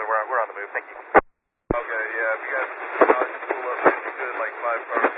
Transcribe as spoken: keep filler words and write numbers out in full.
We're, we're on the move. Thank you. Okay, yeah, if you guys uh, pull up, if you could, like five cars.